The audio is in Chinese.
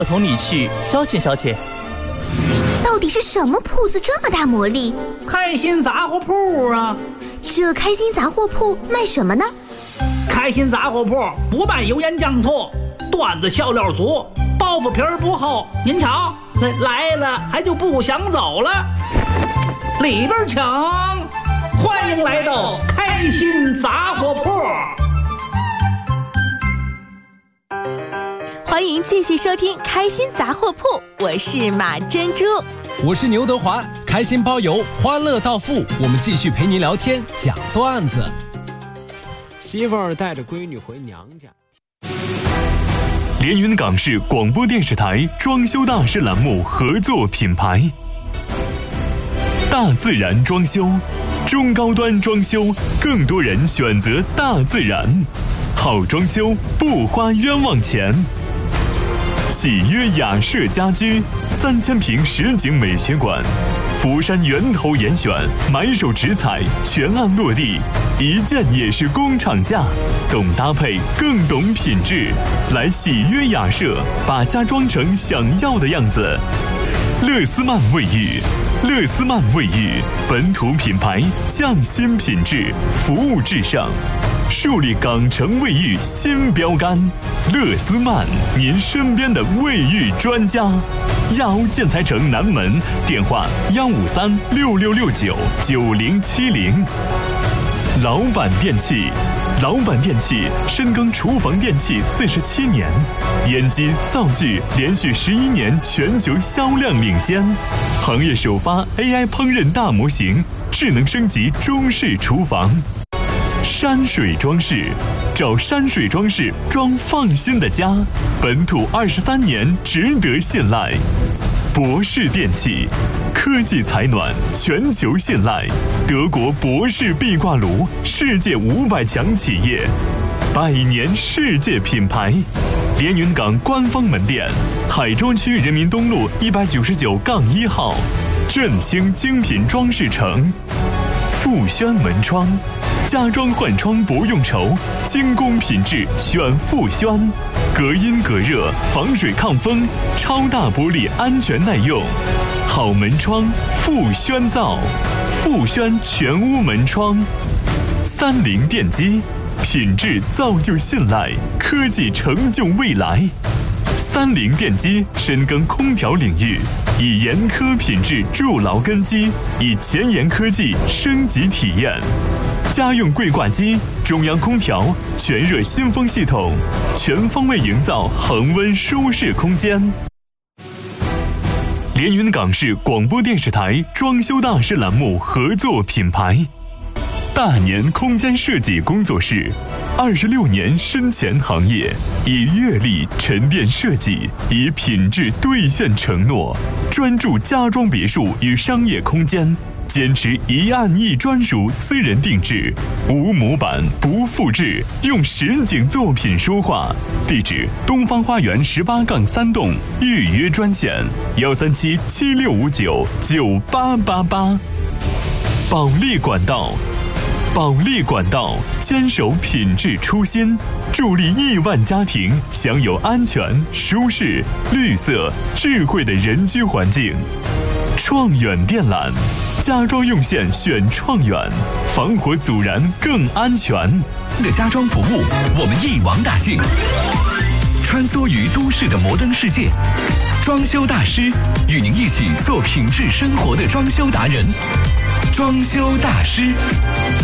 我同你去消遣消遣。 到底是什么铺子这么大魔力？ 开心杂货铺啊！ 这开心杂货铺卖什么呢？ 开心杂货铺不卖油盐酱醋，段子笑料足，包袱皮儿不厚。您瞧，来了还就不想走了。里边请，欢迎来到开心杂货铺。 欢迎继续收听开心杂货铺，我是马珍珠， 我是牛德华，开心包邮，欢乐到付，我们继续陪您聊天讲段子。媳妇儿带着闺女回娘家。 连云港市广播电视台装修大师栏目合作品牌，大自然装修，中高端装修，更多人选择大自然，好装修不花冤枉钱。喜约雅舍家居3000平实景美学馆，福山源头严选，买手直采，全案落地，一件也是工厂价，懂搭配更懂品质，来喜约雅舍，把家装成想要的样子。乐思曼卫浴，乐思曼卫浴本土品牌，匠心品质，服务至上，树立港城卫浴新标杆。乐思曼，您身边的卫浴专家。亚欧建材城南门，电话15366699070。老板电器，老板电器深耕厨房电器47年，烟机灶具连续11年全球销量领先，行业首发 AI 烹饪大模型，智能升级中式厨房。山水装饰，找山水装饰装放心的家，本土23年，值得信赖。博士电器，科技采暖，全球信赖，德国博士壁挂炉，世界500强企业，100年世界品牌。连云港官方门店，海庄区人民东路199-1号，振兴精品装饰城。富轩门窗，家装换窗不用愁，精工品质选富轩，隔音隔热，防水抗风，超大玻璃安全耐用，好门窗富轩造，富轩全屋门窗。30电机，品质造就信赖，科技成就未来。30电机深耕空调领域，以严苛品质筑牢根基，以前沿科技升级体验。家用柜挂机，中央空调，全热新风系统，全方位营造恒温舒适空间。连云港市广播电视台装修大师栏目合作品牌，大年空间设计工作室，26年深潜行业，以阅历沉淀设计，以品质兑现承诺，专注家装别墅与商业空间，坚持一案一专属私人定制，无模板不复制，用实景作品说话。地址：东方花园18-3栋，预约专线13776599888。保利管道，保利管道坚守品质初心，助力亿万家庭享有安全、舒适、绿色、智慧的人居环境。创远电缆，家装用线选创远，防火阻燃更安全。 的家装服务，我们一网打尽，穿梭于都市的摩登世界。装修大师与您一起做品质生活的装修达人，装修大师。